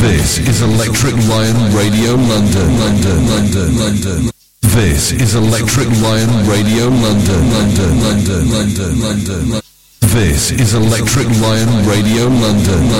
This is Electric Lion Radio London, London, London, London. This is Electric Lion Radio London, London, London, London, London. This is Electric Lion Radio London.